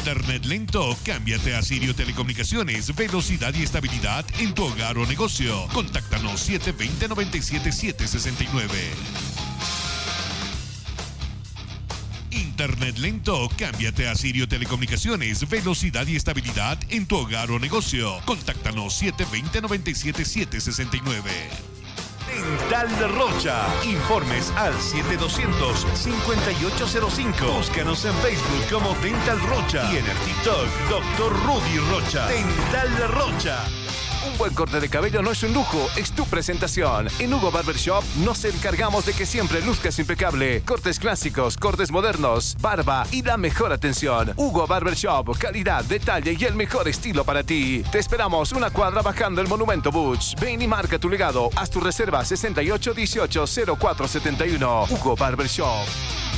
Internet lento, cámbiate a Sirio Telecomunicaciones. Velocidad y estabilidad en tu hogar o negocio. Contáctanos 720-97769. Internet lento, cámbiate a Sirio Telecomunicaciones. Velocidad y estabilidad en tu hogar o negocio. Contáctanos 720-97769. Dental Rocha. Informes al 7200-5805. Búscanos en Facebook como Dental Rocha y en el TikTok Dr. Rudy Rocha. Dental Rocha. Un buen corte de cabello no es un lujo, es tu presentación. En Hugo Barbershop nos encargamos de que siempre luzcas impecable. Cortes clásicos, cortes modernos, barba y la mejor atención. Hugo Barbershop, calidad, detalle y el mejor estilo para ti. Te esperamos una cuadra bajando el Monumento Butch. Ven y marca tu legado. Haz tu reserva 6818-0471. Hugo Barbershop.